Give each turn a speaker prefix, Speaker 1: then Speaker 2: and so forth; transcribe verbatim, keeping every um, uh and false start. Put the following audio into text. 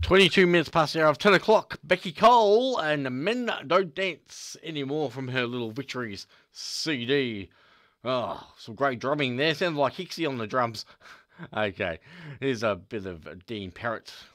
Speaker 1: twenty-two minutes past the hour of ten o'clock. Becky Cole and Men Don't Dance Anymore from her Little Victories C D. Oh, some great drumming there. Sounds like Hixie on the drums. Okay, here's a bit of Dean Parrott